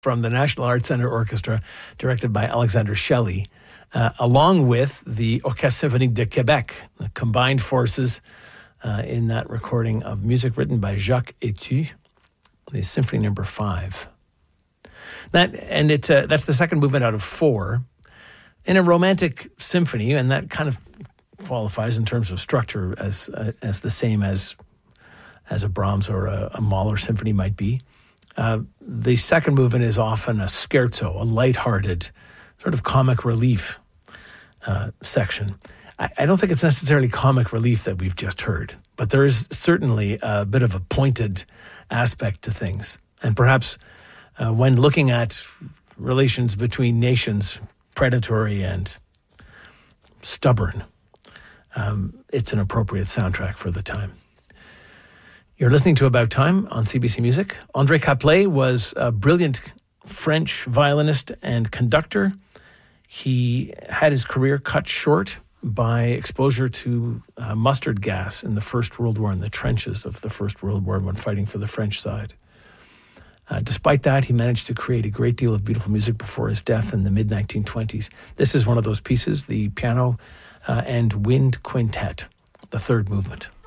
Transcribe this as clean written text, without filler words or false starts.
from the National Arts Centre Orchestra, directed by Alexandre Shelley, along with the Orchestre Symphonique de Québec, the combined forces in that recording of music written by Jacques Etu, the Symphony No. 5. That's the second movement out of 4 in a romantic symphony, and that kind of qualifies in terms of structure as the same as a Brahms or a Mahler symphony might be. The second movement is often a scherzo, a lighthearted, sort of comic relief section. I don't think it's necessarily comic relief that we've just heard, but there is certainly a bit of a pointed aspect to things. And perhaps when looking at relations between nations, predatory and stubborn, it's an appropriate soundtrack for the time. You're listening to About Time on CBC Music. André Caplet was a brilliant French violinist and conductor. He had his career cut short by exposure to mustard gas in the First World War, in the trenches of the First World War when fighting for the French side. Despite that, he managed to create a great deal of beautiful music before his death in the mid-1920s. This is one of those pieces, the piano and wind quintet, the third movement.